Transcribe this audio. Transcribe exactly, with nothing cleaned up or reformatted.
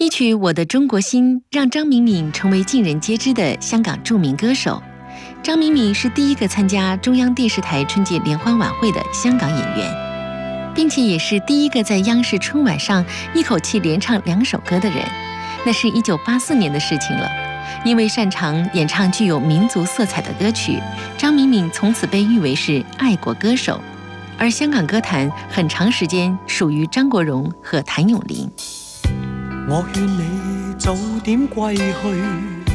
一曲《我的中国心》让张敏敏成为尽人皆知的香港著名歌手。张敏敏是第一个参加中央电视台春节联欢晚会的香港演员，并且也是第一个在央视春晚上一口气连唱两首歌的人。那是一九八四年的事情了。因为擅长演唱具有民族色彩的歌曲，张敏敏从此被誉为是爱国歌手。而香港歌坛很长时间属于張國榮和譚詠麟。 我勸你早點歸去，